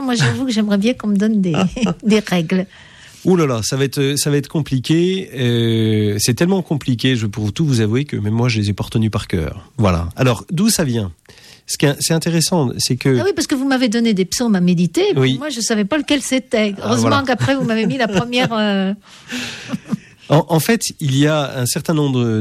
moi j'avoue que j'aimerais bien qu'on me donne des règles. Ouh là là, ça va être compliqué. C'est tellement compliqué, pour tout vous avouer que même moi je les ai pas retenus par cœur. Voilà. Alors d'où ça vient ? C'est intéressant, c'est que... Ah oui, parce que vous m'avez donné des psaumes à méditer, oui. Moi je savais pas lequel c'était. Heureusement qu'après vous m'avez mis la première... En fait, il y a un certain nombre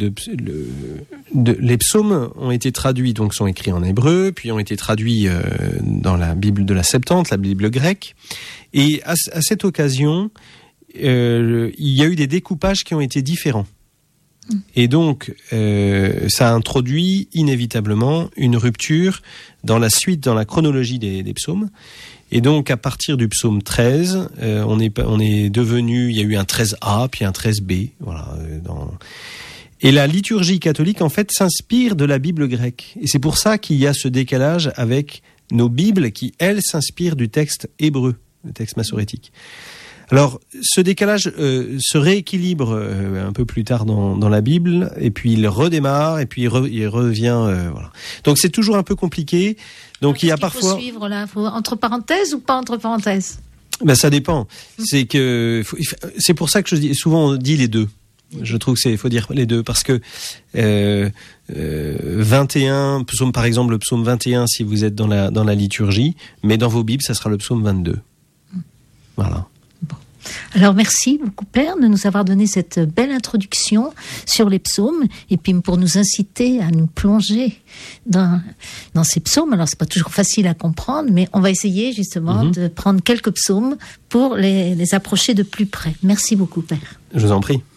les psaumes ont été traduits, donc sont écrits en hébreu, puis ont été traduits dans la Bible de la Septante, la Bible grecque. Et à cette occasion, il y a eu des découpages qui ont été différents. Et donc, ça a introduit inévitablement une rupture dans la suite, dans la chronologie des psaumes. Et donc, à partir du psaume 13, on est devenu, il y a eu un 13a, puis un 13b, voilà. Et la liturgie catholique, en fait, s'inspire de la Bible grecque. Et c'est pour ça qu'il y a ce décalage avec nos Bibles qui, elles, s'inspirent du texte hébreu, le texte massorétique. Alors, ce décalage se rééquilibre un peu plus tard dans la Bible, et puis il redémarre, et puis il revient. Voilà. Donc c'est toujours un peu compliqué. Donc il y a parfois. Faut suivre là, entre parenthèses ou pas entre parenthèses ? Ben ça dépend. C'est pour ça que je dis souvent on dit les deux. Je trouve que faut dire les deux parce que 21 psaume, par exemple le psaume 21 si vous êtes dans la liturgie, mais dans vos Bibles ça sera le psaume 22. Voilà. Alors merci beaucoup Père de nous avoir donné cette belle introduction sur les psaumes et puis pour nous inciter à nous plonger dans ces psaumes. Alors c'est pas toujours facile à comprendre, mais on va essayer justement de prendre quelques psaumes pour les approcher de plus près. Merci beaucoup Père. Je vous en prie.